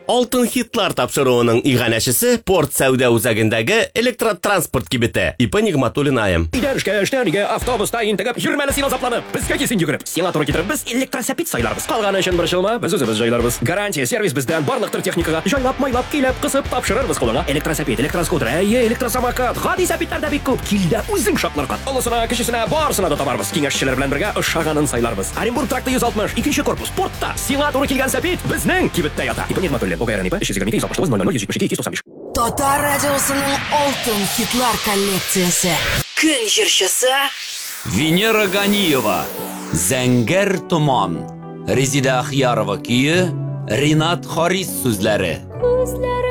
Алтын хитлар тапшыруының иганәшесе порт сәүдә үзәгендәге электротранспорт кибете. Ипа Нигъматуллин айым. Иштәнигә автобуста интегеп, йөрмәле син азапланып. Безгә кисен йөгереп. Сиңа туры китереп, без электросәпит сайларбыз. Калганы өчен борчылма, без үзебез җайларбыз. Гарантия сервис бездән барлык төр техникага җайлап, майлап, килеп, кысып тапшырырбыз кулыңа. Электросәпит, электроскутер, электросамокат, гади сәпитләр дә бик күп. Килдә үзең шатларга. Олысына, кечесенә, барысына да табарбыз. Киңәшчеләр белән бергә ошаганын сайларбыз. Оренбург тракты 160, 2нче корпус, портта. Сиңа туры килгән сәпит безнең кибеттә ята. Ипа Нигъматуллин, ОГРН ипа 322 Татар радиосының алтын хитлар коллекциясы. Көн җырчысы Венера Ганиева, Зәңгәр томан. Резида Ахьярова көе, Ринат Харис сүзләре.